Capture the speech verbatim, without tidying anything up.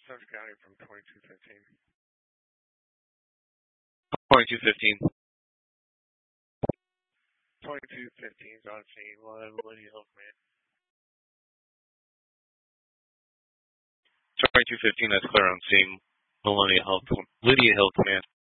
Central County from twenty-two fifteen. twenty-two fifteen. twenty-two fifteen is on scene. We'll have Lydia Hill Command. twenty-two fifteen, that's clear on scene. Lydia Hill, Lydia Hill Command.